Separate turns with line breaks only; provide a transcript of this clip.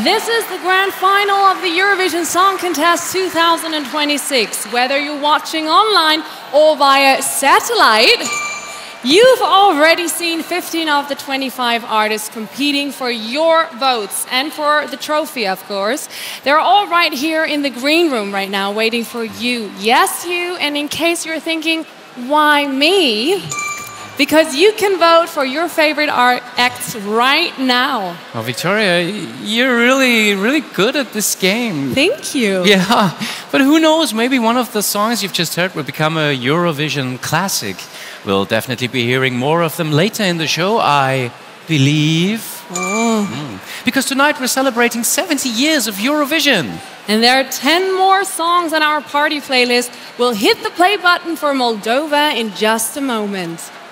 This is the grand final of the Eurovision Song Contest 2026. Whether you're watching online or via satellite, you've already seen 15 of the 25 artists competing for your votes and for the trophy, of course. They're all right here in the green room right now waiting for you. Yes, you. And in case you're thinking, why me? Because you can vote for your favorite acts right now.
Well, Victoria, you're really good at this game.
Thank you.
Yeah, but who knows, maybe one of the songs you've just heard will become a Eurovision classic. We'll definitely be hearing more of them later in the show, I believe. Because tonight we're celebrating 70 years of Eurovision.
And there are 10 more songs on our party playlist. We'll hit the play button for Moldova in just a moment.